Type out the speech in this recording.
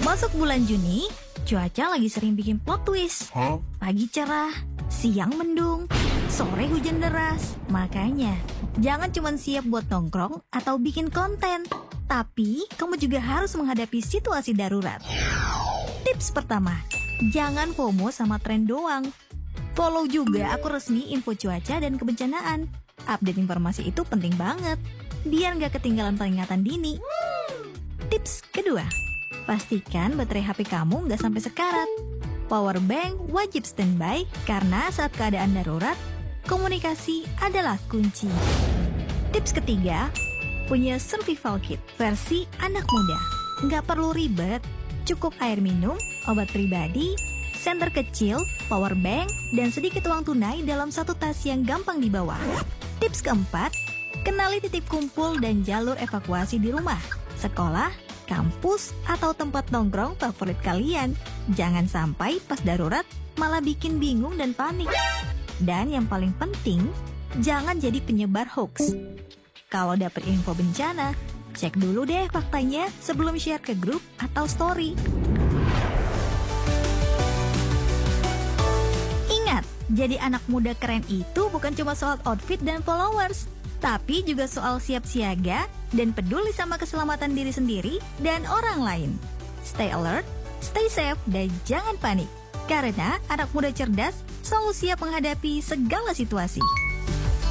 Masuk bulan Juni, cuaca lagi sering bikin plot twist. Pagi cerah, siang mendung, sore hujan deras. Makanya, jangan cuma siap buat nongkrong atau bikin konten, tapi kamu juga harus menghadapi situasi darurat. Tips pertama, jangan FOMO sama tren doang. Follow juga akun resmi info cuaca dan kebencanaan. Update informasi itu penting banget, biar nggak ketinggalan peringatan dini. Tips kedua, pastikan baterai HP kamu nggak sampai sekarat. Power bank wajib standby karena saat keadaan darurat, komunikasi adalah kunci. Tips ketiga, punya survival kit versi anak muda. Nggak perlu ribet, cukup air minum, obat pribadi, senter kecil, power bank, dan sedikit uang tunai dalam satu tas yang gampang dibawa. Tips keempat, kenali titik kumpul dan jalur evakuasi di rumah, sekolah, kampus, atau tempat nongkrong favorit kalian. Jangan sampai pas darurat malah bikin bingung dan panik. Dan yang paling penting, jangan jadi penyebar hoax. Kalau dapet info bencana, cek dulu deh faktanya sebelum share ke grup atau story. Ingat, jadi anak muda keren itu bukan cuma soal outfit dan followers, tapi juga soal siap siaga dan peduli sama keselamatan diri sendiri dan orang lain. Stay alert, stay safe, dan jangan panik. Karena anak muda cerdas selalu siap menghadapi segala situasi.